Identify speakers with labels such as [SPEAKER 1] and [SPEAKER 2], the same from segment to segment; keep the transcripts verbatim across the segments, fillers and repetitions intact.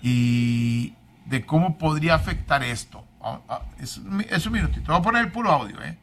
[SPEAKER 1] y de cómo podría afectar esto. Es, es un minutito. Voy a poner el puro audio, ¿eh?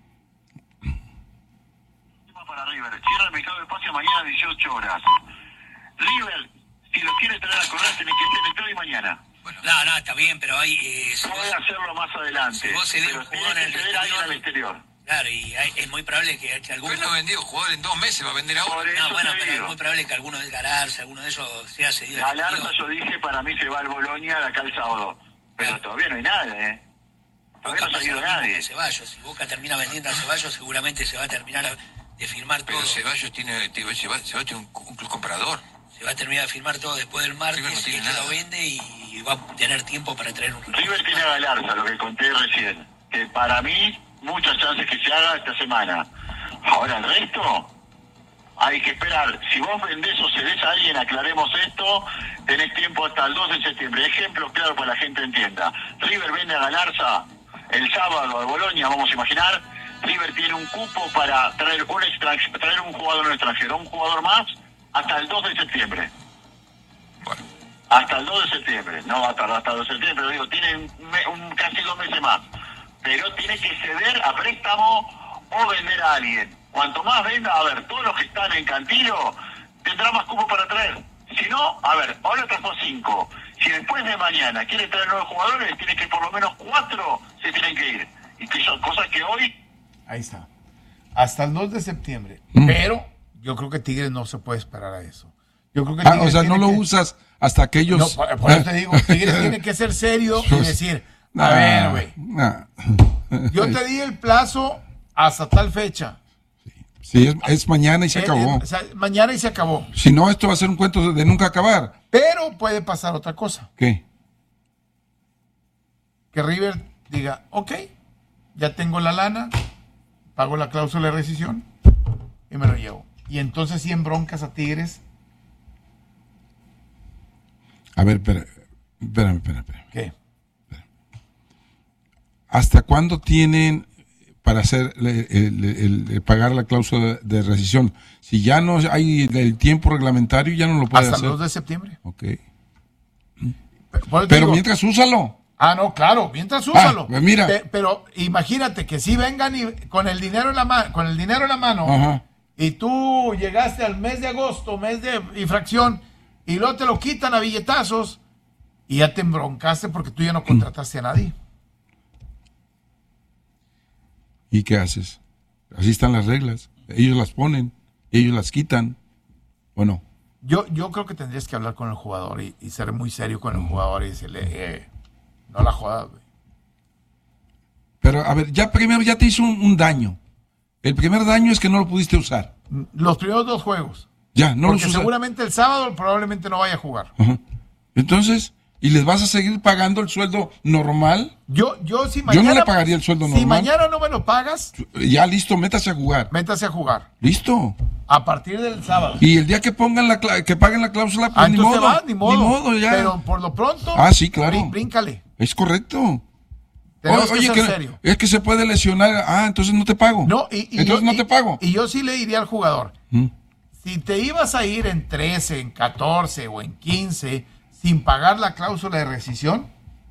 [SPEAKER 2] Para River. Cierra el mercado de espacio mañana a dieciocho horas. River, si lo quiere traer a correr, tiene que ser entre hoy y mañana.
[SPEAKER 3] Bueno, no, no, está bien, pero hay... Eh, si
[SPEAKER 2] puede hacerlo más adelante.
[SPEAKER 3] Si vos cedés un jugador en el exterior,
[SPEAKER 2] al exterior.
[SPEAKER 3] Claro, y hay, es muy probable que, que alguno...
[SPEAKER 4] Pero no ha vendido jugador en dos meses, va a vender ahora.
[SPEAKER 3] No, bueno, pero es muy probable que alguno de Galarza, alguno de esos sea cedido.
[SPEAKER 2] Galarza, yo dije, para mí se va al Bolonia de acá el sábado. Pero claro, todavía no hay nada, ¿eh? Todavía no ha salido nadie.
[SPEAKER 3] Ceballos, si Boca termina vendiendo a Ceballos, seguramente se va a terminar de firmar todo.
[SPEAKER 4] Pero Ceballos tiene, Ceballos tiene un, un club comprador.
[SPEAKER 3] Se va a terminar de firmar todo después del martes, no y este lo vende y va a tener tiempo para traer un...
[SPEAKER 2] River tiene a Galarza, lo que conté recién, que para mí muchas chances que se haga esta semana. Ahora el resto hay que esperar. Si vos vendés o cedés a alguien, aclaremos esto, tenés tiempo hasta el dos de septiembre. Ejemplo claro para que la gente entienda. River vende a Galarza el sábado a Bolonia, vamos a imaginar. River tiene un cupo para traer un, extranjero, traer un jugador no extranjero, un jugador más, hasta el dos de septiembre.
[SPEAKER 4] Bueno.
[SPEAKER 2] Hasta el dos de septiembre. No va a tardar hasta el dos de septiembre, pero digo, tiene un, un, casi dos meses más. Pero tiene que ceder a préstamo o vender a alguien. Cuanto más venda, a ver, todos los que están en Cantilo tendrá más cupo para traer. Si no, a ver, ahora trajo cinco. Si después de mañana quiere traer nuevos jugadores, tiene que por lo menos cuatro se tienen que ir. Y que son cosas que hoy...
[SPEAKER 1] Ahí está. Hasta el dos de septiembre. Mm. Pero yo creo que Tigres no se puede esperar a eso. Yo creo que
[SPEAKER 5] ah, o sea, no lo que... usas hasta que ellos...
[SPEAKER 1] No, por, por eso te digo, Tigres tiene que ser serio y decir, a nah, ver, güey, nah. yo te di el plazo hasta tal fecha.
[SPEAKER 5] Sí, es, es mañana y se
[SPEAKER 1] es,
[SPEAKER 5] acabó.
[SPEAKER 1] Es, o sea, mañana y se acabó.
[SPEAKER 5] Si no, esto va a ser un cuento de, de nunca acabar.
[SPEAKER 1] Pero puede pasar otra cosa.
[SPEAKER 5] ¿Qué?
[SPEAKER 1] Que River diga, ok, ya tengo la lana, pago la cláusula de rescisión y me lo llevo. Y entonces sí en broncas a Tigres.
[SPEAKER 5] A ver, espérame, espérame, espérame.
[SPEAKER 1] ¿Qué?
[SPEAKER 5] Espérame. ¿Hasta cuándo tienen para hacer el, el, el, el pagar la cláusula de rescisión? Si ya no hay el tiempo reglamentario, ya no lo puede
[SPEAKER 1] hacer.
[SPEAKER 5] Hasta
[SPEAKER 1] el dos de septiembre.
[SPEAKER 5] Ok. Pero, pero digo, mientras úsalo.
[SPEAKER 1] Ah, no, claro, mientras úsalo.
[SPEAKER 5] Ah, pues mira.
[SPEAKER 1] Pe- pero imagínate que si vengan y con el dinero en la mano, con el dinero en la mano,
[SPEAKER 5] ajá,
[SPEAKER 1] y tú llegaste al mes de agosto, mes de infracción, y luego te lo quitan a billetazos y ya te embroncaste porque tú ya no contrataste a nadie.
[SPEAKER 5] ¿Y qué haces? Así están las reglas. Ellos las ponen, ellos las quitan, ¿o no?
[SPEAKER 1] Yo, yo creo que tendrías que hablar con el jugador y, y ser muy serio con el jugador y decirle, eh, no la jodas, güey.
[SPEAKER 5] Pero, a ver, ya primero ya te hizo un, un daño. El primer daño es que no lo pudiste usar.
[SPEAKER 1] Los primeros dos juegos.
[SPEAKER 5] Ya, no
[SPEAKER 1] Porque
[SPEAKER 5] los
[SPEAKER 1] seguramente el sábado probablemente no vaya a jugar.
[SPEAKER 5] Ajá. Entonces, ¿y les vas a seguir pagando el sueldo normal?
[SPEAKER 1] Yo, yo si mañana...
[SPEAKER 5] Yo no le pagaría el sueldo normal.
[SPEAKER 1] Si mañana no me lo pagas...
[SPEAKER 5] Ya, listo, métase a jugar.
[SPEAKER 1] Métase a jugar.
[SPEAKER 5] Listo.
[SPEAKER 1] A partir del sábado.
[SPEAKER 5] Y el día que pongan la que paguen la cláusula, pues
[SPEAKER 1] ah,
[SPEAKER 5] ni
[SPEAKER 1] modo.
[SPEAKER 5] modo,
[SPEAKER 1] Va, ni modo.
[SPEAKER 5] Ni modo, ya.
[SPEAKER 1] Pero por lo pronto...
[SPEAKER 5] Ah, sí, claro.
[SPEAKER 1] brí- Bríncale.
[SPEAKER 5] Es correcto.
[SPEAKER 1] Tenemos
[SPEAKER 5] Oye,
[SPEAKER 1] que ser
[SPEAKER 5] que,
[SPEAKER 1] serio.
[SPEAKER 5] es que se puede lesionar. Ah, entonces no te pago.
[SPEAKER 1] No, y, y
[SPEAKER 5] entonces
[SPEAKER 1] yo,
[SPEAKER 5] no
[SPEAKER 1] y,
[SPEAKER 5] te pago.
[SPEAKER 1] Y yo sí le diría al jugador,
[SPEAKER 5] ¿Mm?
[SPEAKER 1] si te ibas a ir en trece, en catorce o en quince sin pagar la cláusula de rescisión,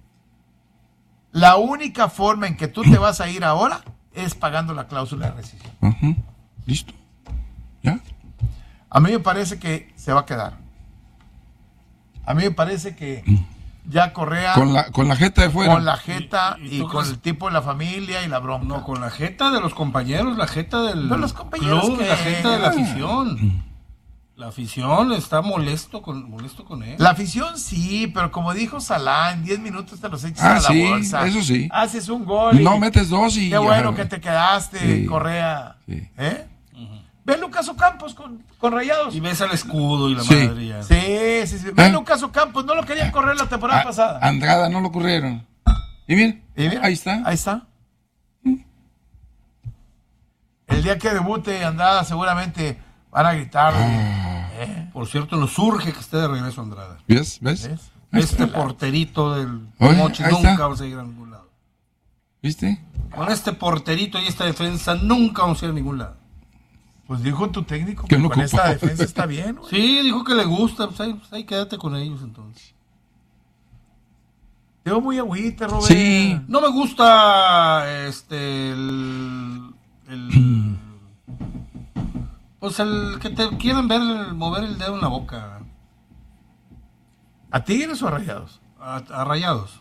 [SPEAKER 1] la única forma en que tú te vas a ir ahora es pagando la cláusula de rescisión.
[SPEAKER 5] Uh-huh. Listo. ¿Ya?
[SPEAKER 1] A mí me parece que se va a quedar. A mí me parece que ya Correa...
[SPEAKER 5] Con la, con la jeta de fuera.
[SPEAKER 1] Con la jeta y, y, y con
[SPEAKER 6] crees?
[SPEAKER 1] el tipo de la familia y la bronca.
[SPEAKER 6] No, con la jeta de los compañeros, la jeta del
[SPEAKER 1] de los compañeros
[SPEAKER 6] club,
[SPEAKER 1] que...
[SPEAKER 6] la jeta de la afición. La afición está molesto con molesto con él.
[SPEAKER 1] La afición sí, pero como dijo Salah, en diez minutos te los echas
[SPEAKER 5] ah,
[SPEAKER 1] a la
[SPEAKER 5] sí,
[SPEAKER 1] bolsa.
[SPEAKER 5] Eso sí.
[SPEAKER 1] Haces un gol. Y
[SPEAKER 5] no metes dos y...
[SPEAKER 1] Qué bueno
[SPEAKER 5] ya,
[SPEAKER 1] que te quedaste,
[SPEAKER 5] sí,
[SPEAKER 1] Correa.
[SPEAKER 5] Sí.
[SPEAKER 1] ¿Eh? Uh-huh. Ve a Lucas Ocampos con, con Rayados.
[SPEAKER 6] Y ves al escudo y la
[SPEAKER 5] sí.
[SPEAKER 6] madre ya.
[SPEAKER 1] Sí, sí, sí. Ve a Lucas Ocampos, no lo querían correr la temporada
[SPEAKER 5] a,
[SPEAKER 1] pasada.
[SPEAKER 5] Andrada no lo corrieron. Y bien,
[SPEAKER 1] ¿Y bien?
[SPEAKER 5] ahí está.
[SPEAKER 1] Ahí está. ¿Mm? El día que debute Andrada seguramente van a gritar.
[SPEAKER 5] Ah.
[SPEAKER 1] ¿Eh?
[SPEAKER 6] Por cierto, nos surge que esté de regreso Andrada.
[SPEAKER 5] ¿Ves? ¿Ves?
[SPEAKER 1] ¿Ves?
[SPEAKER 6] Este porterito del
[SPEAKER 5] Oye,
[SPEAKER 6] Mochi
[SPEAKER 5] ahí
[SPEAKER 6] nunca
[SPEAKER 5] está.
[SPEAKER 6] va a seguir a ningún lado.
[SPEAKER 5] ¿Viste?
[SPEAKER 6] Con este porterito y esta defensa nunca vamos a ir a ningún lado.
[SPEAKER 1] Pues dijo tu técnico
[SPEAKER 5] Que
[SPEAKER 1] que
[SPEAKER 5] no
[SPEAKER 1] con esta
[SPEAKER 5] ocupaba.
[SPEAKER 1] defensa está bien, güey.
[SPEAKER 6] Sí, dijo que le gusta, pues ahí, pues ahí quédate con ellos entonces.
[SPEAKER 1] Te veo muy agüita, Robert.
[SPEAKER 5] Sí.
[SPEAKER 6] No me gusta este el, el pues el que te quieren ver mover el dedo en la boca.
[SPEAKER 1] ¿A Tigres o a Rayados?
[SPEAKER 6] A, a Rayados.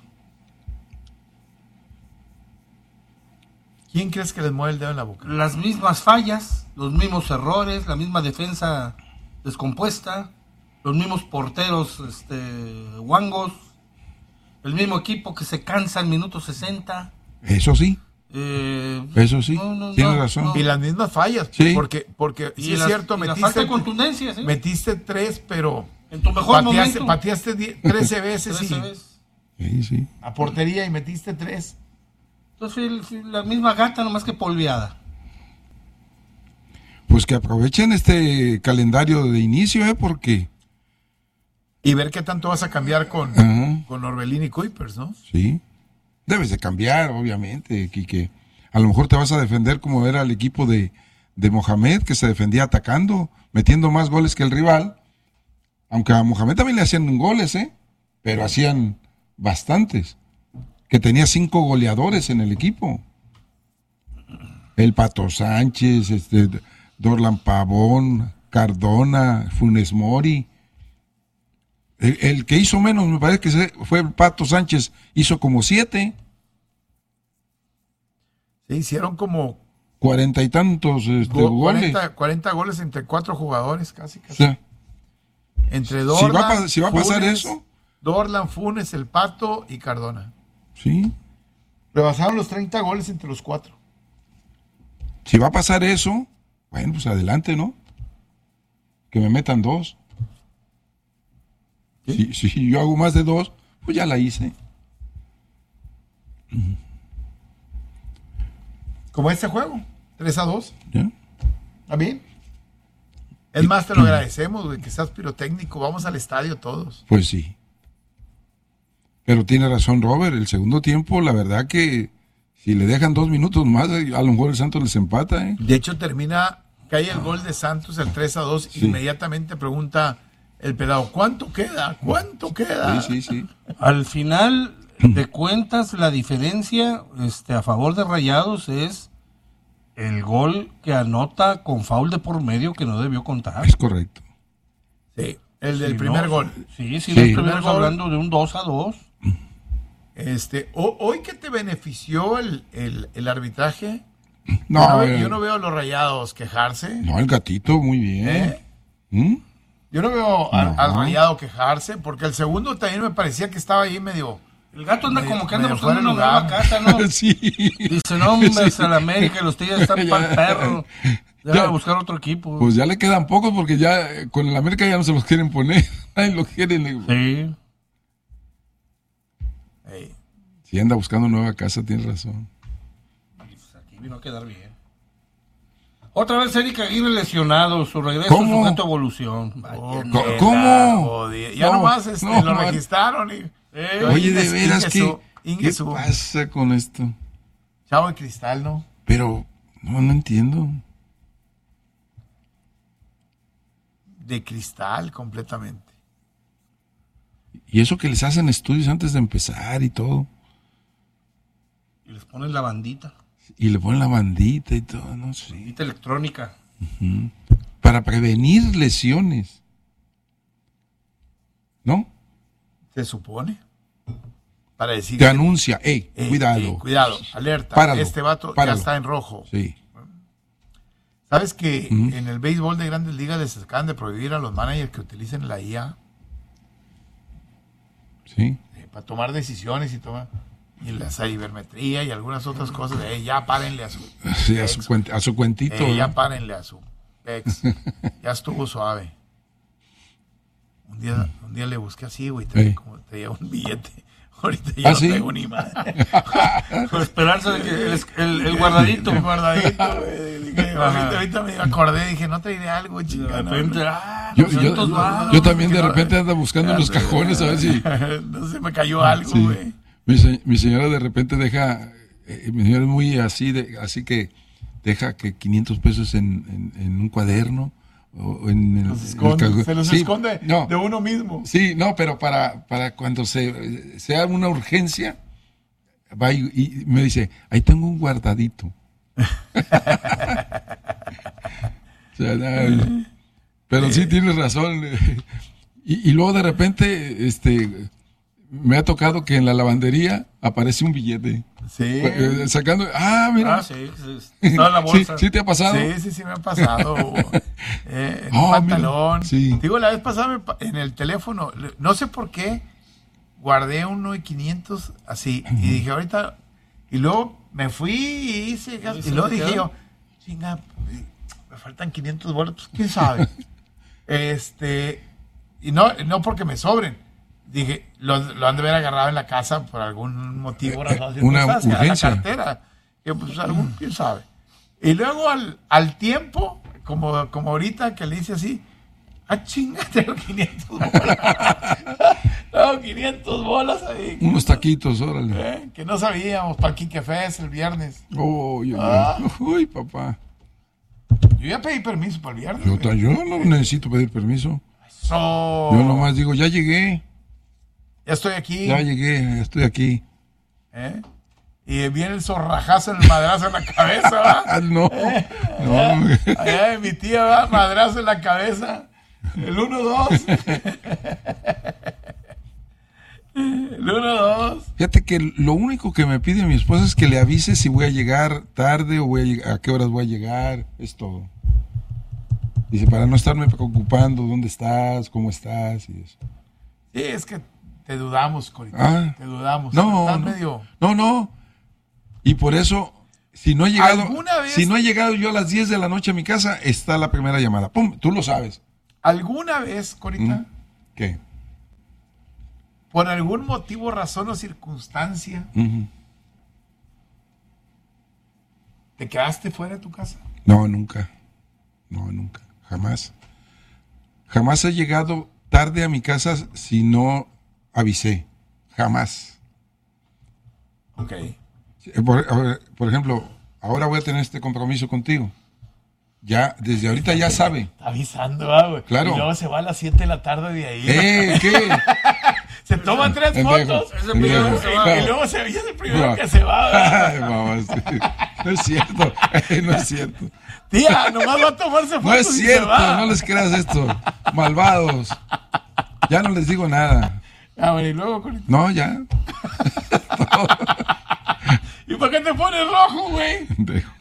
[SPEAKER 1] ¿Quién crees que les mueve el dedo en la boca?
[SPEAKER 6] Las mismas fallas, los mismos errores, la misma defensa descompuesta, los mismos porteros este, guangos, el mismo equipo que se cansa en minuto sesenta.
[SPEAKER 5] Eso sí.
[SPEAKER 6] Eh,
[SPEAKER 5] Eso sí.
[SPEAKER 6] no, no,
[SPEAKER 5] Tienes
[SPEAKER 6] no,
[SPEAKER 5] razón.
[SPEAKER 6] no.
[SPEAKER 1] Y las mismas fallas.
[SPEAKER 5] Sí.
[SPEAKER 1] Porque, porque
[SPEAKER 6] Y
[SPEAKER 1] sí es
[SPEAKER 6] las-
[SPEAKER 1] cierto,
[SPEAKER 6] y la falta
[SPEAKER 1] metiste,
[SPEAKER 6] de contundencia, ¿sí?
[SPEAKER 1] metiste tres, pero
[SPEAKER 6] En tu mejor
[SPEAKER 1] pateaste,
[SPEAKER 6] momento.
[SPEAKER 1] pateaste die- trece veces
[SPEAKER 6] trece
[SPEAKER 1] y
[SPEAKER 6] veces.
[SPEAKER 5] Sí, sí.
[SPEAKER 1] a portería y metiste tres.
[SPEAKER 6] Entonces fui el- fui la misma gata, nomás que polveada.
[SPEAKER 5] Pues que aprovechen este calendario de inicio, ¿eh? Porque,
[SPEAKER 1] Y ver qué tanto vas a cambiar con,
[SPEAKER 5] Ajá.
[SPEAKER 1] con Orbelín y Kuipers, ¿no?
[SPEAKER 5] sí, debes de cambiar, obviamente, Quique. A lo mejor te vas a defender como era el equipo de, de Mohamed, que se defendía atacando, metiendo más goles que el rival. Aunque a Mohamed también le hacían goles, ¿eh? Pero hacían bastantes. Que tenía cinco goleadores en el equipo. El Pato Sánchez, este, Dorlan Pavón, Cardona, Funes Mori. El, el que hizo menos, me parece que se- fue el Pato Sánchez, hizo como siete,
[SPEAKER 1] Se hicieron como
[SPEAKER 5] cuarenta y tantos este,
[SPEAKER 1] go-
[SPEAKER 5] goles.
[SPEAKER 1] cuarenta, cuarenta goles entre cuatro jugadores, casi.
[SPEAKER 5] O
[SPEAKER 1] casi.
[SPEAKER 5] sea,
[SPEAKER 1] Entre
[SPEAKER 5] si
[SPEAKER 1] Dorlan,
[SPEAKER 5] va, a pa- si va a pasar
[SPEAKER 1] Funes,
[SPEAKER 5] eso,
[SPEAKER 1] Dorlan, Funes, el Pato y Cardona.
[SPEAKER 5] sí.
[SPEAKER 1] Rebasaron los treinta goles entre los cuatro.
[SPEAKER 5] Si va a pasar eso, bueno, pues adelante, ¿no? Que me metan dos. Si, si yo hago más de dos, pues ya la hice.
[SPEAKER 1] Como este juego, tres a dos.
[SPEAKER 5] ¿Ya?
[SPEAKER 1] ¿Está bien? Es más, te lo agradecemos, güey, que seas pirotécnico. Vamos al estadio todos.
[SPEAKER 5] Pues sí. Pero tiene razón Robert, el segundo tiempo, la verdad que si le dejan dos minutos más, a lo mejor el Santos les empata, ¿eh?
[SPEAKER 1] De hecho, termina, cae el gol de Santos, el tres a dos.
[SPEAKER 5] Sí.
[SPEAKER 1] Inmediatamente pregunta el pelado, ¿cuánto queda? ¿Cuánto queda?
[SPEAKER 5] Sí, sí, sí.
[SPEAKER 6] Al final de cuentas, la diferencia este, a favor de Rayados es el gol que anota con foul de por medio que no debió contar.
[SPEAKER 5] Es correcto.
[SPEAKER 1] Sí, el del
[SPEAKER 6] Si
[SPEAKER 1] primer
[SPEAKER 6] no,
[SPEAKER 1] gol.
[SPEAKER 6] Sí, si
[SPEAKER 5] Sí.
[SPEAKER 6] no estuviéramos
[SPEAKER 1] Primer gol.
[SPEAKER 6] hablando de un dos a dos.
[SPEAKER 1] Este, ho- hoy que te benefició el, el, el arbitraje,
[SPEAKER 5] No,
[SPEAKER 1] yo, no,
[SPEAKER 5] eh,
[SPEAKER 1] yo no veo a los Rayados quejarse.
[SPEAKER 5] no, el gatito, muy bien.
[SPEAKER 1] ¿Eh?
[SPEAKER 5] ¿Mm?
[SPEAKER 1] Yo no veo a-
[SPEAKER 5] No.
[SPEAKER 1] al Rayado quejarse, porque el segundo también me parecía que estaba ahí medio...
[SPEAKER 6] El gato anda
[SPEAKER 1] Medio-
[SPEAKER 6] como que anda
[SPEAKER 1] medio
[SPEAKER 6] buscando una
[SPEAKER 1] fuera de
[SPEAKER 6] nueva
[SPEAKER 1] lugar.
[SPEAKER 6] casa, ¿no?
[SPEAKER 5] Sí.
[SPEAKER 6] Dice, no, hombre,
[SPEAKER 5] Sí.
[SPEAKER 6] es el América y los Tigres están para el perro.
[SPEAKER 5] Ya.
[SPEAKER 6] Debe buscar otro equipo.
[SPEAKER 5] Pues ya le quedan pocos porque ya eh, con el América ya no se los quieren poner. Ay, lo quieren. le-
[SPEAKER 6] Sí.
[SPEAKER 1] Ey,
[SPEAKER 5] Si anda buscando nueva casa, tienes razón.
[SPEAKER 6] Pues aquí vino a quedar bien. Otra vez Eric Aguirre lesionado, su regreso,
[SPEAKER 5] ¿Cómo?
[SPEAKER 6] sujeto a evolución. Vaya,
[SPEAKER 1] oh,
[SPEAKER 5] ¿Cómo?
[SPEAKER 1] qué
[SPEAKER 5] ¿Cómo?
[SPEAKER 1] la jodida. Ya
[SPEAKER 5] No,
[SPEAKER 1] nomás este,
[SPEAKER 5] no,
[SPEAKER 1] lo
[SPEAKER 5] man.
[SPEAKER 1] registraron. Y,
[SPEAKER 6] Eh,
[SPEAKER 5] Oye, de
[SPEAKER 1] Inges-
[SPEAKER 5] veras, ¿qué,
[SPEAKER 1] Ingesu-
[SPEAKER 5] ¿qué
[SPEAKER 1] Ingesu.
[SPEAKER 5] pasa con esto?
[SPEAKER 1] Chavo de cristal, ¿no?
[SPEAKER 5] Pero, no, no entiendo.
[SPEAKER 1] De cristal completamente.
[SPEAKER 5] Y eso que les hacen estudios antes de empezar y todo.
[SPEAKER 6] y les ponen la bandita,
[SPEAKER 5] Y le ponen la bandita y todo, no sé.
[SPEAKER 6] bandita electrónica.
[SPEAKER 5] Para prevenir lesiones. ¿No?
[SPEAKER 1] Se supone. Para decir...
[SPEAKER 5] Te anuncia, hey,
[SPEAKER 1] eh,
[SPEAKER 5] cuidado.
[SPEAKER 1] eh, cuidado, alerta.
[SPEAKER 5] Páralo,
[SPEAKER 1] Este vato
[SPEAKER 5] páralo.
[SPEAKER 1] ya está en rojo.
[SPEAKER 5] Sí.
[SPEAKER 1] ¿Sabes que
[SPEAKER 5] Ujú.
[SPEAKER 1] en el béisbol de Grandes Ligas les acaban de prohibir a los managers que utilicen la I A
[SPEAKER 5] Sí.
[SPEAKER 1] eh, para tomar decisiones y tomar y la sabermetría y algunas otras cosas? Eh, ya párenle a su
[SPEAKER 5] Sí, a, su
[SPEAKER 1] pex,
[SPEAKER 5] cuent- a su cuentito.
[SPEAKER 1] eh, ya
[SPEAKER 5] ¿no?
[SPEAKER 1] párenle a su pex. Ya estuvo suave. Un día, un día le busqué así, güey, traía
[SPEAKER 5] Eh.
[SPEAKER 1] como traía un billete. Ahorita ya
[SPEAKER 5] ¿Ah,
[SPEAKER 1] no
[SPEAKER 5] sí?
[SPEAKER 1] tengo ni madre.
[SPEAKER 6] Con esperanza de que el, el- el guardadito.
[SPEAKER 1] El guardadito, güey. Dije, ahorita, ahorita me acordé, dije, no traeré algo,
[SPEAKER 6] De
[SPEAKER 1] chingada.
[SPEAKER 6] repente, ah,
[SPEAKER 5] Yo, yo-
[SPEAKER 6] doscientos varos.
[SPEAKER 5] yo también de repente ando buscando en los cajones a ver si...
[SPEAKER 1] No sé, me cayó algo,
[SPEAKER 5] Sí.
[SPEAKER 1] güey.
[SPEAKER 5] Mi, se- mi señora de repente deja, eh, mi señora es muy así, de, así que deja que quinientos pesos en, en- en un cuaderno, o en el,
[SPEAKER 1] Los esconde,
[SPEAKER 5] el,
[SPEAKER 1] se los
[SPEAKER 5] sí,
[SPEAKER 1] esconde
[SPEAKER 5] no,
[SPEAKER 1] de uno mismo.
[SPEAKER 5] Sí, no, pero para, para cuando se sea una urgencia, va y, y me dice, ahí tengo un guardadito. O sea, no, pero sí tienes razón. Y, y luego de repente, este, me ha tocado que en la lavandería aparece un billete.
[SPEAKER 1] Sí.
[SPEAKER 5] Eh, sacando, ah, mira.
[SPEAKER 6] Ah, sí, sí, está en la bolsa.
[SPEAKER 5] ¿Sí, sí te ha pasado?
[SPEAKER 1] Sí, sí, sí me ha pasado. eh, en
[SPEAKER 5] Oh,
[SPEAKER 1] un pantalón.
[SPEAKER 5] mira, sí.
[SPEAKER 1] Digo, la vez pasada me pa- en el teléfono, le- no sé por qué, guardé uno de quinientos así. Y dije, ahorita. Y luego me fui y hice gasto. Y luego dije yo, chinga, me faltan quinientos bolas, pues quién sabe. este. Y no, no porque me sobren. Dije, lo, lo han de haber agarrado en la casa por algún motivo, razón,
[SPEAKER 5] Una
[SPEAKER 1] circunstancia,
[SPEAKER 5] urgencia.
[SPEAKER 1] la cartera. Que pues algún, quién sabe. Y luego al, al tiempo, como, como ahorita que le hice así, ah, chinga, tengo quinientos bolas. Tengo quinientos bolas ahí.
[SPEAKER 5] Unos taquitos, órale.
[SPEAKER 1] ¿Eh? Que no sabíamos, para el Quique Fest el viernes.
[SPEAKER 5] Oh, yo,
[SPEAKER 1] Ah.
[SPEAKER 5] uy, papá.
[SPEAKER 1] Yo ya pedí permiso para el viernes.
[SPEAKER 5] Yo,
[SPEAKER 1] güey.
[SPEAKER 5] ta- yo no necesito pedir permiso.
[SPEAKER 1] So,
[SPEAKER 5] Yo nomás digo, ya llegué,
[SPEAKER 1] ya estoy aquí.
[SPEAKER 5] ya llegué, ya estoy aquí.
[SPEAKER 1] ¿Eh? Y viene el zorrajazo en el madrazo en la cabeza, ¿va?
[SPEAKER 5] Ah, no, no.
[SPEAKER 1] Allá de mi tía, ¿va? Madrazo en la cabeza. El uno dos. El uno dos.
[SPEAKER 5] Fíjate que lo único que me pide mi esposa es que le avise si voy a llegar tarde o voy a, lleg- a qué horas voy a llegar, es todo. Dice, para no estarme preocupando, ¿dónde estás? ¿Cómo estás? Y eso.
[SPEAKER 1] Sí, es que te dudamos, Corita.
[SPEAKER 5] Ah.
[SPEAKER 1] Te dudamos.
[SPEAKER 5] No,
[SPEAKER 1] Estás
[SPEAKER 5] no,
[SPEAKER 1] medio...
[SPEAKER 5] no, no. Y por eso, si no he llegado,
[SPEAKER 1] ¿Alguna vez-
[SPEAKER 5] si no he llegado yo a las diez de la noche a mi casa, está la primera llamada. Pum, tú lo sabes.
[SPEAKER 1] ¿Alguna vez, Corita,
[SPEAKER 5] ¿Mm? ¿Qué?
[SPEAKER 1] por algún motivo, razón o circunstancia,
[SPEAKER 5] Ujú.
[SPEAKER 1] te quedaste fuera de tu casa?
[SPEAKER 5] No, nunca. No, nunca. Jamás. Jamás he llegado tarde a mi casa si no avisé. Jamás.
[SPEAKER 1] Ok.
[SPEAKER 5] Por, por ejemplo, ahora voy a tener este compromiso contigo. Ya, desde ahorita ya sabe.
[SPEAKER 1] Está avisando, ¿va, güey?
[SPEAKER 5] Claro.
[SPEAKER 1] Y luego se va a las siete de la tarde de ahí.
[SPEAKER 5] ¿Eh? ¿Qué?
[SPEAKER 1] Se toman tres
[SPEAKER 5] Pendejo,
[SPEAKER 1] fotos.
[SPEAKER 6] Es el primero
[SPEAKER 5] pendejo.
[SPEAKER 6] que se va.
[SPEAKER 1] Y luego se es el primero
[SPEAKER 5] No.
[SPEAKER 1] que se va, ¿va?
[SPEAKER 5] Ay, mamá, sí. No es cierto. No es cierto.
[SPEAKER 1] Tía, nomás va a tomarse fotos
[SPEAKER 5] No es
[SPEAKER 1] y se
[SPEAKER 5] cierto.
[SPEAKER 1] va.
[SPEAKER 5] No les creas esto. Malvados. Ya no les digo nada.
[SPEAKER 1] Ah, bueno, y luego, Corita.
[SPEAKER 5] No, ya.
[SPEAKER 1] ¿Y por qué te pones rojo, güey?
[SPEAKER 5] Pendejo.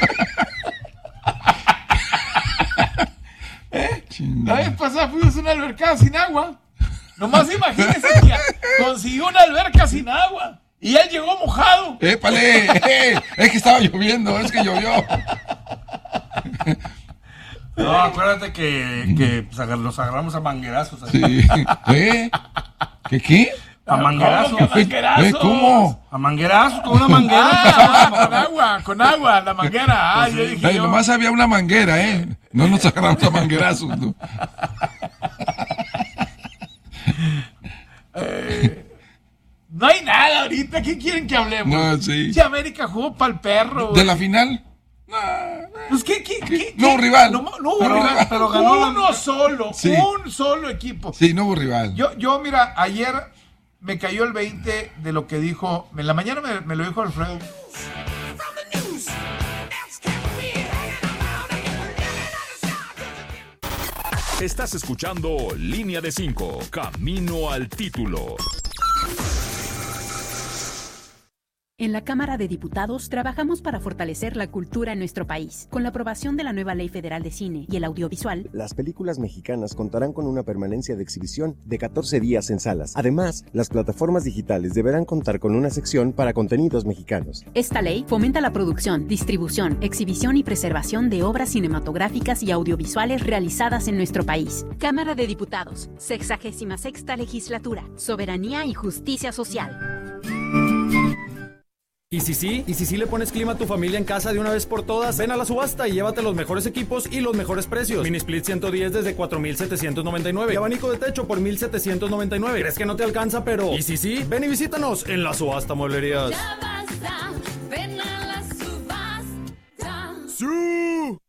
[SPEAKER 1] La vez pasada fuimos a una albercada sin agua. Nomás imagínese que consiguió una alberca sin agua. Y él llegó mojado.
[SPEAKER 5] ¡Épale! ¡Eh! Es que estaba lloviendo, es que llovió.
[SPEAKER 6] No, acuérdate que, que pues, agar- los agarramos a manguerazos. Así.
[SPEAKER 5] Sí. ¿Eh? ¿Qué qué?
[SPEAKER 6] A manguerazos.
[SPEAKER 1] ¿Cómo que manguerazos?
[SPEAKER 5] ¿Eh? ¿Cómo?
[SPEAKER 6] A manguerazos con una manguera.
[SPEAKER 1] Ah, con agua, con agua, la manguera. Ah, yo dije
[SPEAKER 5] Ay,
[SPEAKER 1] yo,
[SPEAKER 5] nomás había una manguera, ¿eh? No nos agarramos a manguerazos. ¿No?
[SPEAKER 1] no hay nada ahorita. ¿Qué quieren que hablemos?
[SPEAKER 5] No, sí.
[SPEAKER 1] Si América jugó para el perro.
[SPEAKER 5] ¿De
[SPEAKER 1] güey.
[SPEAKER 5] la final?
[SPEAKER 1] Pues, ¿qué, qué, qué,
[SPEAKER 5] No
[SPEAKER 1] qué?
[SPEAKER 5] hubo rival.
[SPEAKER 1] No, no hubo
[SPEAKER 6] Pero-
[SPEAKER 1] rival.
[SPEAKER 6] pero ganó la-
[SPEAKER 1] Uno solo.
[SPEAKER 5] Sí.
[SPEAKER 1] Un solo equipo.
[SPEAKER 5] Sí, no hubo rival.
[SPEAKER 1] Yo, yo, mira, ayer me cayó el veinte de lo que dijo. En la mañana me, me lo dijo Alfredo.
[SPEAKER 7] Estás escuchando Línea de cinco, Camino al título.
[SPEAKER 8] En la Cámara de Diputados trabajamos para fortalecer la cultura en nuestro país. Con la aprobación de la nueva Ley Federal de Cine y el Audiovisual,
[SPEAKER 9] Las películas mexicanas contarán con una permanencia de exhibición de catorce días en salas. Además, las plataformas digitales deberán contar con una sección para contenidos mexicanos.
[SPEAKER 8] esta ley fomenta la producción, distribución, exhibición y preservación de obras cinematográficas y audiovisuales realizadas en nuestro país. Cámara de Diputados, sexagésima sexta legislatura, soberanía y justicia social.
[SPEAKER 10] ¿Y si sí? ¿Y si sí le pones clima a tu familia en casa de una vez por todas? Ven a la subasta y llévate los mejores equipos y los mejores precios. Mini Split ciento diez desde cuatro mil setecientos noventa y nueve y abanico de techo por mil setecientos noventa y nueve. ¿Crees que no te alcanza? Pero ¿y si sí? Ven y visítanos en la subasta Mueblerías.
[SPEAKER 11] Ya basta, ven a la subasta.
[SPEAKER 10] ¡Sí!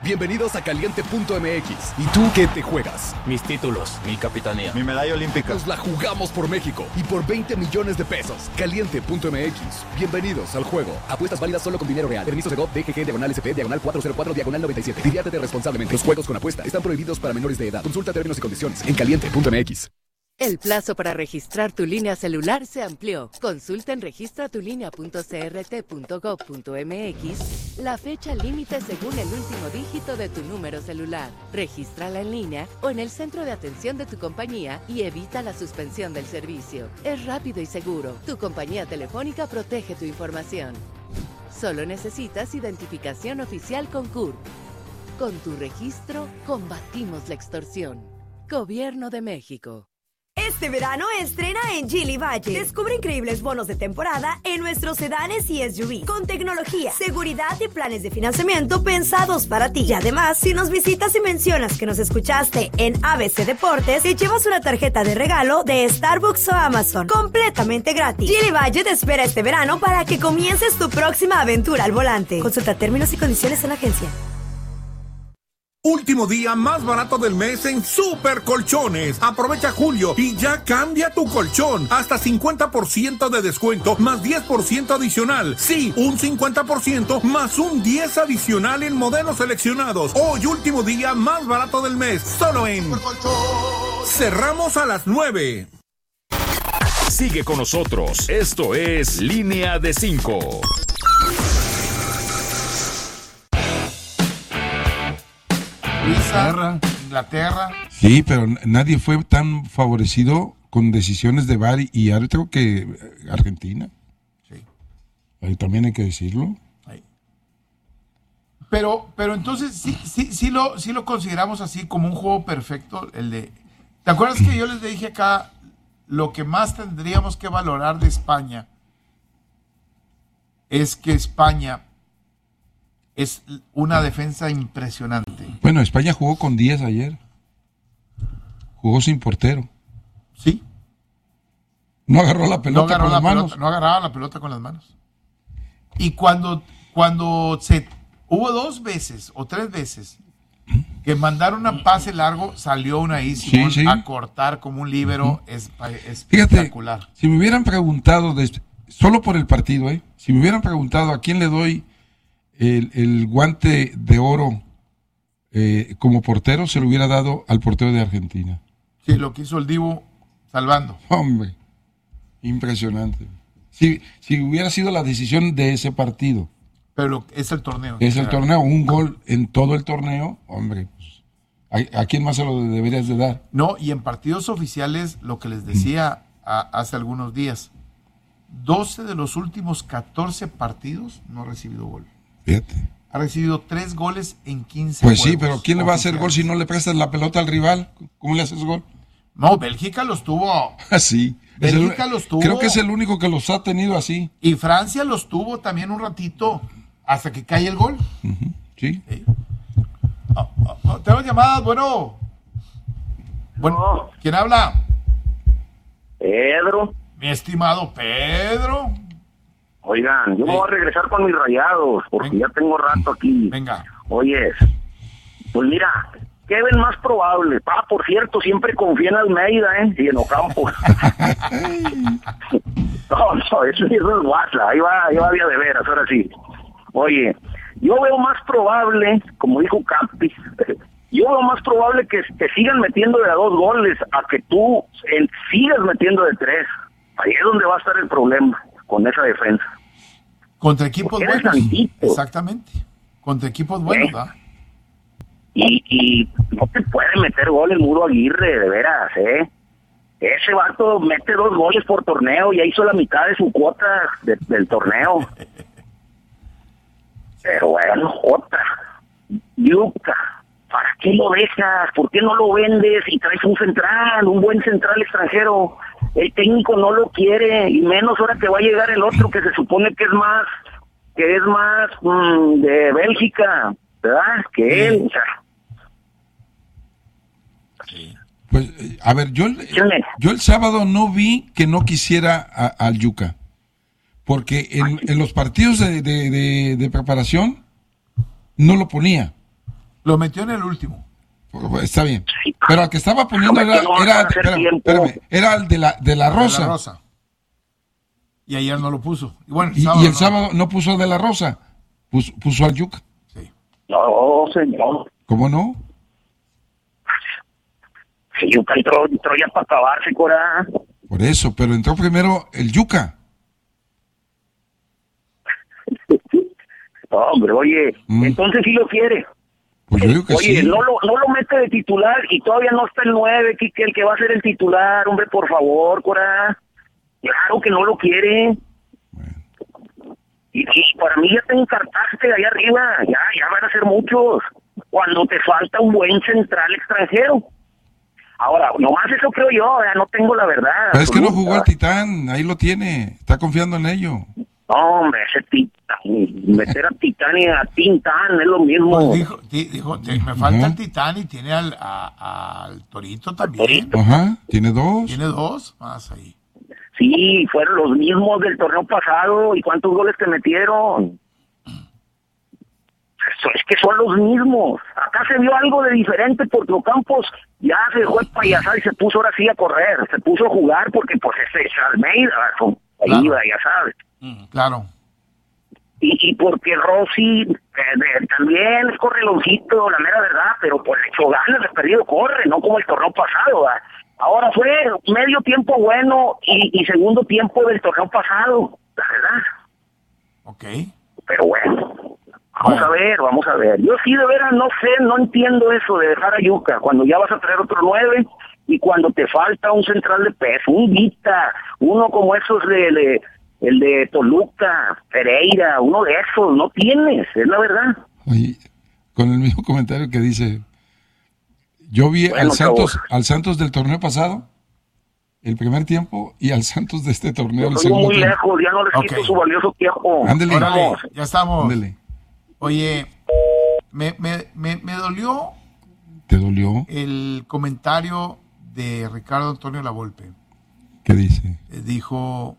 [SPEAKER 11] Bienvenidos a Caliente punto M X. ¿Y tú qué te juegas?
[SPEAKER 12] Mis títulos, mi capitanía,
[SPEAKER 11] mi medalla olímpica. Nos la jugamos por México y por veinte millones de pesos. Caliente punto M X. Bienvenidos al juego. Apuestas válidas solo con dinero real. Permiso de G O V, D G G, diagonal S P, diagonal cuatro cero cuatro, diagonal noventa y siete. Diviértete responsablemente. Los juegos con apuesta están prohibidos para menores de edad. Consulta términos y condiciones en Caliente punto M X.
[SPEAKER 13] El plazo para registrar tu línea celular se amplió. Consulta en registra tu línea punto c r t punto gov punto m x la fecha límite según el último dígito de tu número celular. Regístrala en línea o en el centro de atención de tu compañía y evita la suspensión del servicio. Es rápido y seguro. Tu compañía telefónica protege tu información. Solo necesitas identificación oficial con C U R P. Con tu registro, combatimos la extorsión. Gobierno de México.
[SPEAKER 14] Este verano estrena en Geely Valle. Descubre increíbles bonos de temporada en nuestros sedanes y S U V con tecnología, seguridad y planes de financiamiento pensados para ti. Y además, si nos visitas y mencionas que nos escuchaste en A B C Deportes, te llevas una tarjeta de regalo de Starbucks o Amazon completamente gratis. Geely Valle te espera este verano para que comiences tu próxima aventura al volante. Consulta términos y condiciones en la agencia.
[SPEAKER 15] Último día más barato del mes en Super Colchones. Aprovecha julio y ya cambia tu colchón. Hasta cincuenta por ciento de descuento más diez por ciento adicional. Sí, un cincuenta por ciento más un diez por ciento adicional en modelos seleccionados. Hoy último día más barato del mes. Solo en Super Colchón. Cerramos a las nueve.
[SPEAKER 7] Sigue con nosotros. Esto es Línea de cinco.
[SPEAKER 1] Inglaterra. Inglaterra.
[SPEAKER 5] Sí, pero nadie fue tan favorecido con decisiones de V A R y árbitro que Argentina.
[SPEAKER 1] Sí.
[SPEAKER 5] Ahí también hay que decirlo.
[SPEAKER 1] Ahí. Pero, pero entonces sí, sí, sí lo, sí lo consideramos así como un juego perfecto. El de, ¿te acuerdas que yo les dije acá lo que más tendríamos que valorar de España es que España es una defensa impresionante?
[SPEAKER 5] Bueno, España jugó con diez ayer. Jugó sin portero.
[SPEAKER 1] Sí.
[SPEAKER 5] No agarró la pelota
[SPEAKER 1] no agarró
[SPEAKER 5] con
[SPEAKER 1] la
[SPEAKER 5] las manos.
[SPEAKER 1] Pelota, no agarraba la pelota con las manos. Y cuando, cuando se hubo dos veces o tres veces que mandaron un pase largo, salió una ahí
[SPEAKER 5] sí, sí.
[SPEAKER 1] a cortar como un líbero. Uh-huh. es, es
[SPEAKER 5] Fíjate,
[SPEAKER 1] espectacular. Si
[SPEAKER 5] me hubieran preguntado, de, solo por el partido, ¿eh? si me hubieran preguntado a quién le doy el, el guante de oro eh, como portero, se lo hubiera dado al portero de Argentina.
[SPEAKER 1] Sí, lo que hizo el Dibu salvando.
[SPEAKER 5] Hombre, impresionante. Si, si hubiera sido la decisión de ese partido.
[SPEAKER 1] Pero lo, es el torneo.
[SPEAKER 5] Es el torneo, un gol en todo el torneo, hombre, pues, ¿a, ¿a quién más se lo deberías de dar?
[SPEAKER 1] No, y en partidos oficiales, lo que les decía a, hace algunos días, doce de los últimos catorce partidos no ha recibido gol.
[SPEAKER 5] Fíjate.
[SPEAKER 1] Ha recibido tres goles en quince
[SPEAKER 5] Pues
[SPEAKER 1] juegos
[SPEAKER 5] sí, pero ¿quién le va a hacer gol si no le prestas la pelota al rival? ¿Cómo le haces gol?
[SPEAKER 1] No, Bélgica los tuvo.
[SPEAKER 5] Así.
[SPEAKER 1] Bélgica
[SPEAKER 5] el,
[SPEAKER 1] los tuvo.
[SPEAKER 5] Creo que es el único que los ha tenido así.
[SPEAKER 1] Y Francia los tuvo también un ratito hasta que cae el gol.
[SPEAKER 5] Uh-huh. Sí.
[SPEAKER 1] sí. Oh, oh, oh, tenemos llamadas, bueno. Bueno, no. ¿Quién habla?
[SPEAKER 16] Pedro.
[SPEAKER 1] Mi estimado Pedro.
[SPEAKER 16] Oigan, yo sí. voy a regresar con mis Rayados, porque Venga. ya tengo rato aquí.
[SPEAKER 1] Venga.
[SPEAKER 16] Oye, pues mira, ¿qué ven más probable? Ah, por cierto, siempre confía en Almeida, ¿eh? Y en Ocampo. no, no, eso, eso es guasa, ahí va, ahí va día de veras, ahora sí. Oye, yo veo más probable, como dijo Campi, yo veo más probable que te sigan metiendo de a dos goles a que tú el, sigas metiendo de tres. Ahí es donde va a estar el problema con esa defensa.
[SPEAKER 1] Contra equipos buenos. Tantito. Exactamente. Contra equipos buenos, ¿verdad?
[SPEAKER 16] Y, y no te puede meter gol el Muro Aguirre, de veras, ¿eh? Ese vato mete dos goles por torneo, ya hizo la mitad de su cuota de, del torneo. Pero bueno, otra. Yuca, ¿para qué lo dejas? ¿Por qué no lo vendes y traes un central, un buen central extranjero? El técnico no lo quiere, y menos ahora que va a llegar el otro que se supone que es más, que es más mmm, de Bélgica, ¿verdad? Que él, o sea.
[SPEAKER 5] Sí. Pues, a ver, yo, yo el sábado no vi que no quisiera a, al Yuca, porque en, en los partidos de, de, de, de preparación no lo ponía.
[SPEAKER 1] Lo metió en el último.
[SPEAKER 5] Está bien. Pero al que estaba poniendo era, era, espérame, espérame, era el de la, de la Rosa.
[SPEAKER 1] De la Rosa. Y ayer no lo puso. Y, bueno, el
[SPEAKER 5] y,
[SPEAKER 1] sábado,
[SPEAKER 5] y el
[SPEAKER 1] no.
[SPEAKER 5] sábado no puso de la Rosa. Puso, puso al Yuca.
[SPEAKER 1] Sí.
[SPEAKER 16] No, señor.
[SPEAKER 5] ¿Cómo no?
[SPEAKER 16] Si Yuca entró, entró ya para acabarse, Cora.
[SPEAKER 5] Por eso, pero entró primero el Yuca.
[SPEAKER 16] No, hombre, oye,
[SPEAKER 5] Mm.
[SPEAKER 16] entonces sí lo quiere.
[SPEAKER 5] Pues yo digo que
[SPEAKER 16] Oye,
[SPEAKER 5] sí.
[SPEAKER 16] no lo, no lo mete de titular y todavía no está el nueve, Quique, el que va a ser el titular, hombre, por favor, Cora. Claro que no lo quiere. Y, y para mí ya te encartaste allá arriba, ya, ya van a ser muchos. Cuando te falta un buen central extranjero. Ahora, nomás eso creo yo, ya no tengo la verdad.
[SPEAKER 5] Pero es que no
[SPEAKER 16] absoluta.
[SPEAKER 5] jugó al Titán, ahí lo tiene. Está confiando en ello.
[SPEAKER 16] No, hombre, ese Titán, meter a Titán y a Tintán es lo mismo.
[SPEAKER 1] Pues dijo, di- dijo te- me falta el Titán y tiene al, a- al Torito también.
[SPEAKER 5] Ajá, tiene dos.
[SPEAKER 1] Tiene dos más ahí.
[SPEAKER 16] Sí, fueron los mismos del torneo pasado. ¿Y cuántos goles te metieron? Eso es que son los mismos. Acá se vio algo de diferente porque Ocampos ya se dejó el payasar y se puso ahora sí a correr. Se puso a jugar porque pues ese es Almeida, ¿no? Ahí
[SPEAKER 1] Claro.
[SPEAKER 16] iba, ya sabes.
[SPEAKER 1] Claro.
[SPEAKER 16] Y, y porque Rossi eh, de- también es correloncito, la mera verdad, pero pues le echó ganas, de perdido corre, no como el torneo pasado. ¿verdad? Ahora fue medio tiempo bueno y, y segundo tiempo del torneo pasado, la verdad.
[SPEAKER 1] Ok.
[SPEAKER 16] Pero bueno, vamos a ver, vamos a ver. Yo sí de veras no sé, no entiendo eso de dejar a Yuca cuando ya vas a traer otro nueve y cuando te falta un central de peso, un Vita, uno como esos de, de el de Toluca, Pereira, uno de esos, no tienes, es la verdad.
[SPEAKER 5] Oye, con el mismo comentario que dice, yo vi
[SPEAKER 16] Bueno,
[SPEAKER 5] al Santos,
[SPEAKER 16] chavos.
[SPEAKER 5] al Santos del torneo pasado, el primer tiempo, y al Santos de este torneo, el
[SPEAKER 16] Yo
[SPEAKER 5] segundo
[SPEAKER 16] muy
[SPEAKER 5] tiempo.
[SPEAKER 16] lejos, ya no les quito
[SPEAKER 1] Ok.
[SPEAKER 16] su valioso tiempo.
[SPEAKER 5] Ándele.
[SPEAKER 1] Órale,
[SPEAKER 16] Vamos.
[SPEAKER 1] ya estamos.
[SPEAKER 5] Ándele.
[SPEAKER 1] Oye, me, me, me, me dolió
[SPEAKER 5] ¿Te dolió?
[SPEAKER 1] el comentario de Ricardo Antonio Lavolpe.
[SPEAKER 5] ¿Qué dice?
[SPEAKER 1] Eh, Dijo,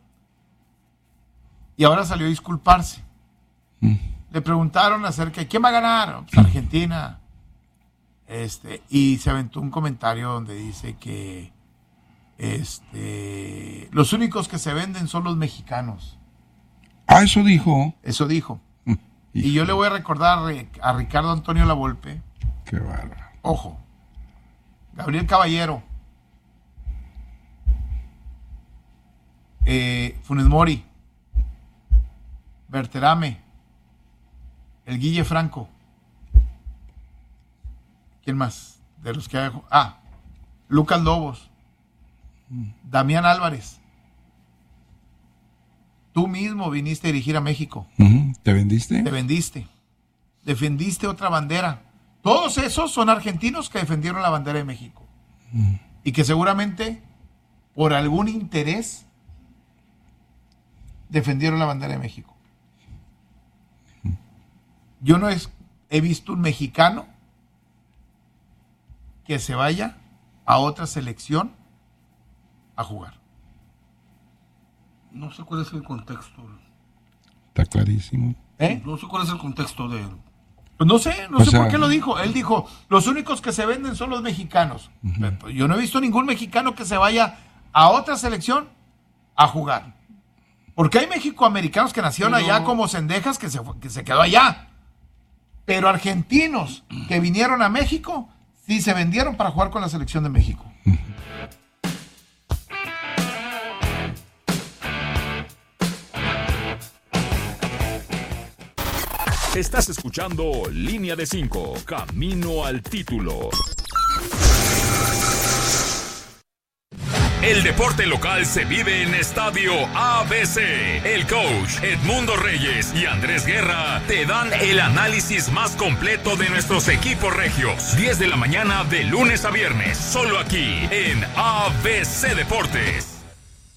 [SPEAKER 1] y ahora salió a disculparse.
[SPEAKER 5] Mm.
[SPEAKER 1] Le preguntaron acerca de quién va a ganar, pues Argentina. Este, y se aventó un comentario donde dice que este, los únicos que se venden son los mexicanos.
[SPEAKER 5] Ah, eso dijo.
[SPEAKER 1] Eso dijo. Y yo le voy a recordar a Ricardo Antonio Lavolpe.
[SPEAKER 5] Qué bárbaro.
[SPEAKER 1] Ojo. Gabriel Caballero. Eh, Funes Mori. Berterame. El Guille Franco. ¿Quién más? De los que hay. Ah, Lucas Lobos. Damián Álvarez. Tú mismo viniste a dirigir a México.
[SPEAKER 5] Ujú. ¿Te vendiste?
[SPEAKER 1] Te vendiste. Defendiste otra bandera. Todos esos son argentinos que defendieron la bandera de México. Y que seguramente, por algún interés, defendieron la bandera de México. Yo no es- he visto un mexicano que se vaya a otra selección a jugar.
[SPEAKER 6] No sé cuál es el contexto.
[SPEAKER 5] Está clarísimo.
[SPEAKER 1] ¿Eh?
[SPEAKER 6] No sé cuál es el contexto de él.
[SPEAKER 1] Pues no sé, no
[SPEAKER 5] O
[SPEAKER 1] sé
[SPEAKER 5] sea,
[SPEAKER 1] por qué lo dijo. Él dijo, los únicos que se venden son los mexicanos. Pero yo no he visto ningún mexicano que se vaya a otra selección a jugar. Porque hay mexicoamericanos que nacieron
[SPEAKER 6] Pero-
[SPEAKER 1] allá como cendejas que se, fue- que se quedó allá. Pero argentinos que vinieron a México, sí se vendieron para jugar con la selección de México.
[SPEAKER 7] Estás escuchando Línea de cinco, Camino al título. El deporte local se vive en Estadio A B C. El coach Edmundo Reyes y Andrés Guerra te dan el análisis más completo de nuestros equipos regios. diez de la mañana de lunes a viernes, solo aquí en A B C Deportes.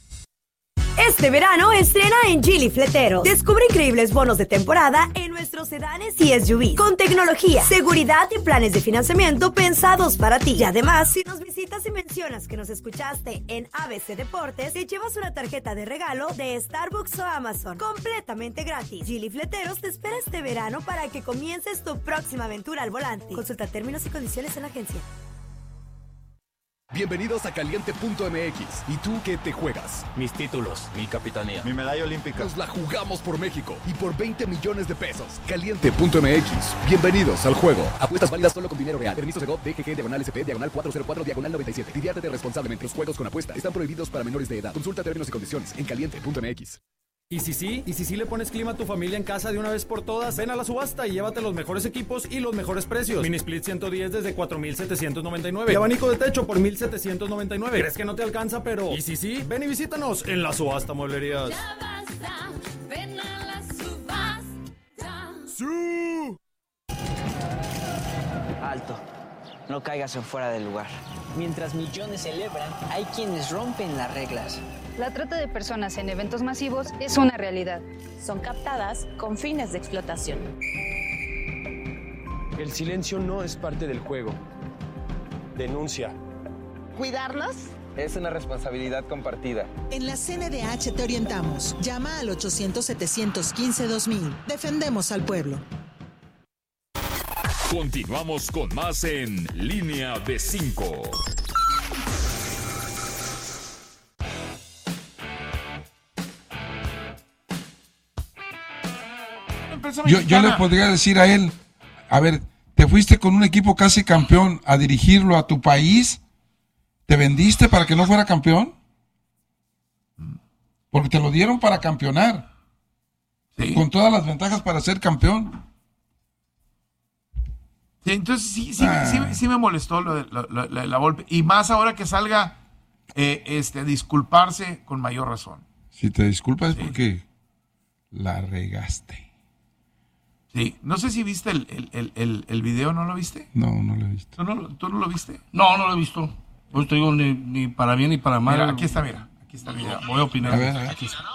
[SPEAKER 14] Este verano estrena en Gili Fletero. Descubre increíbles bonos de temporada en nuestros sedanes y S U V con tecnología, seguridad y planes de financiamiento pensados para ti. Y además, si nos visitas y mencionas que nos escuchaste en A B C Deportes, te llevas una tarjeta de regalo de Starbucks o Amazon completamente gratis. Gili Fleteros te espera este verano para que comiences tu próxima aventura al volante. Consulta términos y condiciones en la agencia.
[SPEAKER 11] Bienvenidos a Caliente punto M X. ¿Y tú qué te juegas?
[SPEAKER 12] Mis títulos, mi capitanía.
[SPEAKER 11] Mi medalla olímpica. Nos la jugamos por México y por veinte millones de pesos. Caliente punto M X. Bienvenidos al juego. Apuestas válidas solo con dinero real. Permiso de G O V, D G G, diagonal S P, diagonal cuatro cero cuatro, diagonal noventa y siete. Diviértete responsablemente. Los juegos con apuesta están prohibidos para menores de edad. Consulta términos y condiciones en Caliente punto M X.
[SPEAKER 10] Y si sí, y si sí le pones clima a tu familia en casa de una vez por todas, ven a la subasta y llévate los mejores equipos y los mejores precios. Mini Split ciento diez desde cuatro mil setecientos noventa y nueve. Y abanico de techo por mil setecientos noventa y nueve. ¿Crees que no te alcanza? Pero, y si sí, ven y visítanos en la subasta Mueblerías.
[SPEAKER 17] Ya basta, ven a la subasta.
[SPEAKER 10] ¡Sí!
[SPEAKER 18] Alto, no caigas en fuera del lugar. Mientras millones celebran, hay quienes rompen las reglas.
[SPEAKER 19] La trata de personas en eventos masivos es una realidad.
[SPEAKER 20] Son captadas con fines de explotación.
[SPEAKER 21] El silencio no es parte del juego. Denuncia.
[SPEAKER 22] ¿Cuidarlos?
[SPEAKER 23] Es una responsabilidad compartida.
[SPEAKER 22] En la C N D H te orientamos. Llama al ochocientos, setecientos quince, dos mil. Defendemos al pueblo.
[SPEAKER 7] Continuamos con más en Línea de cinco.
[SPEAKER 5] Yo, yo le podría decir a él, a ver, te fuiste con un equipo casi campeón a dirigirlo a tu país, ¿te vendiste para que no fuera campeón? Porque te lo dieron para campeonar, sí, con todas las ventajas para ser campeón.
[SPEAKER 1] Sí, entonces sí, sí,
[SPEAKER 5] ah.
[SPEAKER 1] sí, sí me molestó lo de, lo, lo, la, la Volpe, y más ahora que salga eh, este, a disculparse con mayor razón.
[SPEAKER 5] Si te disculpas es sí. porque la regaste.
[SPEAKER 1] Sí, no sé si viste el, el, el, el, el video, ¿no lo viste?
[SPEAKER 5] No, no lo he visto.
[SPEAKER 1] ¿Tú no, ¿tú no lo viste?
[SPEAKER 6] No, no lo he visto. Pues te digo, ni, ni para bien ni para mal.
[SPEAKER 1] Mira, aquí está, mira. Aquí está el video.
[SPEAKER 6] Voy a opinar.
[SPEAKER 5] A ver, a ver.
[SPEAKER 1] Aquí está.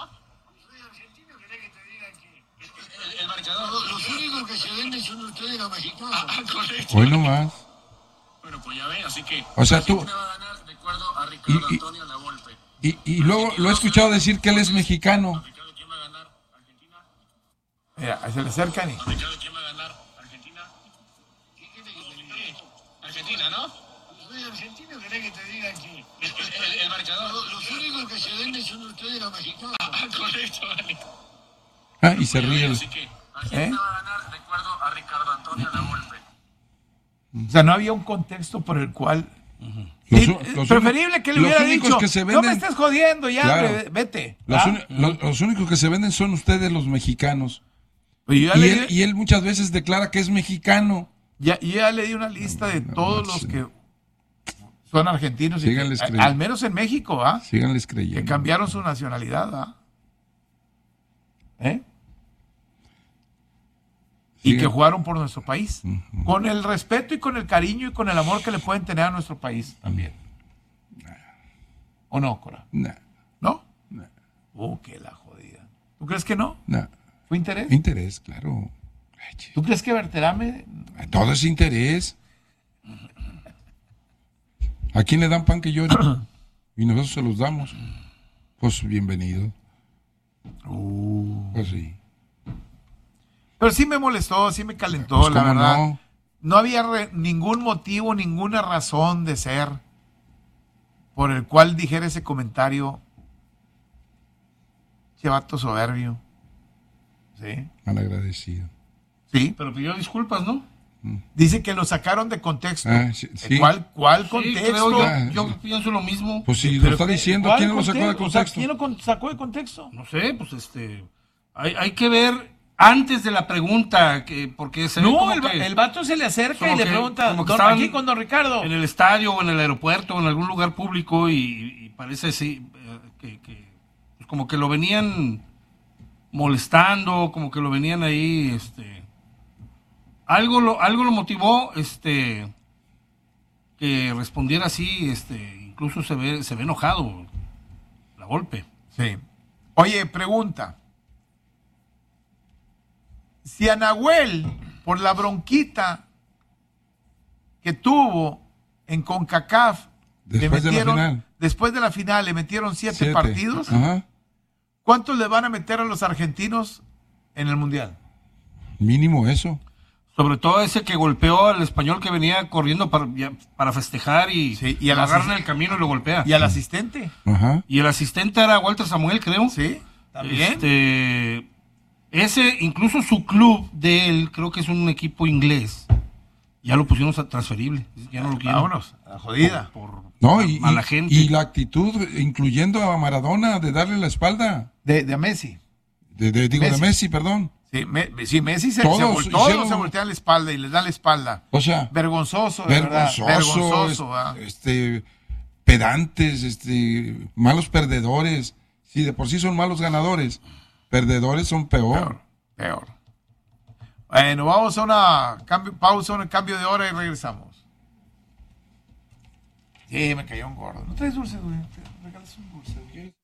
[SPEAKER 17] El marcador, los únicos que se venden son ustedes los mexicanos. Ah, correcto.
[SPEAKER 5] Hoy no más.
[SPEAKER 17] Bueno, pues ya ven, así que...
[SPEAKER 5] O sea, tú...
[SPEAKER 17] Va a ganar, de acuerdo a Ricardo
[SPEAKER 5] y,
[SPEAKER 17] Antonio La Volpe.
[SPEAKER 5] Y, y, y luego lo he escuchado decir que él es mexicano.
[SPEAKER 17] Ricardo, ¿quién va a ganar? ¿Argentina?
[SPEAKER 1] Mira, se le acercan y...
[SPEAKER 17] Ricardo, ¿quién va a ganar? ¿Argentina? ¿Quién quiere que te diga? Argentina, ¿no? Soy argentino, ¿querés que te diga que... El, el, el marcador, los únicos que se venden son ustedes los mexicanos. Ah, correcto, vale.
[SPEAKER 5] Ah, y se ríe.
[SPEAKER 17] Así que Argentina ¿Eh? va a ganar, de acuerdo a Ricardo Antonio La Volpe.
[SPEAKER 1] O sea, no había un contexto por el cual... Uh-huh.
[SPEAKER 5] Los,
[SPEAKER 1] sí,
[SPEAKER 5] los,
[SPEAKER 1] preferible que le hubiera dicho,
[SPEAKER 5] que se venden,
[SPEAKER 1] no me estés jodiendo ya,
[SPEAKER 5] claro,
[SPEAKER 1] hombre, vete.
[SPEAKER 5] Los,
[SPEAKER 1] ¿Ah?
[SPEAKER 5] un, los, los únicos que se venden son ustedes los mexicanos.
[SPEAKER 1] Y
[SPEAKER 5] le, él, y él muchas veces declara que es mexicano.
[SPEAKER 1] Ya, yo ya le di una lista de no, todos no, los sí. que son argentinos, y que, a, al menos en México, ¿ah?
[SPEAKER 5] Síganles creyendo.
[SPEAKER 1] Que cambiaron su nacionalidad, ¿ah? ¿Eh? Y que jugaron por nuestro país, uh-huh. con el respeto y con el cariño y con el amor que le pueden tener a nuestro país también. Nah. ¿O no, Cora?
[SPEAKER 5] Nah.
[SPEAKER 1] ¿No?
[SPEAKER 5] Nah.
[SPEAKER 1] Oh, que la jodida. ¿Tú crees que no?
[SPEAKER 5] Nah.
[SPEAKER 1] ¿Fue interés?
[SPEAKER 5] Interés, claro.
[SPEAKER 1] ¿Tú crees que Berterame?
[SPEAKER 5] Todo es interés. ¿A quién le dan pan que llore? Y nosotros se los damos. Pues bienvenido.
[SPEAKER 1] Uh.
[SPEAKER 5] Pues sí.
[SPEAKER 1] Pero sí me molestó, sí me calentó, pues la verdad. No, no había re, ningún motivo, ninguna razón de ser por el cual dijera ese comentario. Che vato soberbio. Sí.
[SPEAKER 5] Malagradecido.
[SPEAKER 1] Sí.
[SPEAKER 6] Pero pidió disculpas, ¿no?
[SPEAKER 1] Dice que lo sacaron de contexto.
[SPEAKER 5] Ah, sí, sí.
[SPEAKER 1] ¿Cuál, cuál
[SPEAKER 6] sí,
[SPEAKER 1] contexto?
[SPEAKER 6] Yo, ah, yo sí. pienso lo mismo.
[SPEAKER 5] Pues si lo está diciendo, ¿quién lo sacó de contexto?
[SPEAKER 1] O sea, ¿quién lo sacó de contexto?
[SPEAKER 6] No sé, pues este... Hay, hay que ver... Antes de la pregunta, que porque se
[SPEAKER 1] no, el,
[SPEAKER 6] que,
[SPEAKER 1] el vato se le acerca y le
[SPEAKER 6] que,
[SPEAKER 1] pregunta,
[SPEAKER 6] como que
[SPEAKER 1] don, aquí con don Ricardo.
[SPEAKER 6] En el estadio o en el aeropuerto o en algún lugar público y, y parece sí, que, que pues como que lo venían molestando, como que lo venían ahí, este, algo lo, algo lo motivó, este, que respondiera así, este, incluso se ve, se ve enojado, La Volpe.
[SPEAKER 1] Sí. Oye, pregunta. Si a Nahuel, por la bronquita que tuvo en CONCACAF,
[SPEAKER 5] Después
[SPEAKER 1] le metieron,
[SPEAKER 5] de la final.
[SPEAKER 1] después de la final le metieron siete,
[SPEAKER 5] Siete.
[SPEAKER 1] partidos,
[SPEAKER 5] Ajá.
[SPEAKER 1] ¿cuántos le van a meter a los argentinos en el Mundial?
[SPEAKER 5] Mínimo eso.
[SPEAKER 6] Sobre todo ese que golpeó al español que venía corriendo para, para festejar y,
[SPEAKER 1] Sí, y
[SPEAKER 6] y
[SPEAKER 1] al
[SPEAKER 6] lo agarra
[SPEAKER 1] asist-
[SPEAKER 6] en el camino y lo golpea.
[SPEAKER 1] ¿Y al asistente?
[SPEAKER 5] Ajá.
[SPEAKER 6] Y el asistente era Walter Samuel, creo.
[SPEAKER 1] Sí, también.
[SPEAKER 6] Este, ese, incluso su club de él, creo que es un equipo inglés. Ya lo pusieron a transferible. Ya no lo quieren.
[SPEAKER 1] Vámonos, a la jodida.
[SPEAKER 6] Por, por
[SPEAKER 5] No,
[SPEAKER 6] a-
[SPEAKER 5] y,
[SPEAKER 6] a la
[SPEAKER 5] y-
[SPEAKER 6] gente.
[SPEAKER 5] y la actitud, incluyendo a Maradona, de darle la espalda.
[SPEAKER 1] De, de Messi.
[SPEAKER 5] De, de- digo,
[SPEAKER 1] Messi.
[SPEAKER 5] de Messi, perdón.
[SPEAKER 1] Sí, me- sí, Messi se,
[SPEAKER 5] Todos
[SPEAKER 1] se vol- todos
[SPEAKER 5] hicieron-
[SPEAKER 1] se voltean la espalda y les da la espalda.
[SPEAKER 5] O sea,
[SPEAKER 1] Vergonzoso, de
[SPEAKER 5] vergonzoso,
[SPEAKER 1] verdad. Vergonzoso.
[SPEAKER 5] es-
[SPEAKER 1] ¿ah?
[SPEAKER 5] este, pedantes, este, malos perdedores. Si de por sí son malos ganadores, perdedores son peor.
[SPEAKER 1] Peor. Bueno, vamos a una cambio, pausa, un cambio de hora y regresamos. Sí, me cayó un gordo. ¿No traes dulce, güey? ¿Te regalas un dulce?